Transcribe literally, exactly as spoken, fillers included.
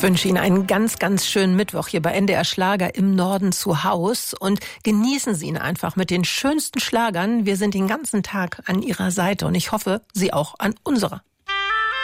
wünsche Ihnen einen ganz, ganz schönen Mittwoch hier bei N D R Schlager im Norden zu Haus und genießen Sie ihn einfach mit den schönsten Schlagern. Wir sind den ganzen Tag an Ihrer Seite und ich hoffe, Sie auch an unserer.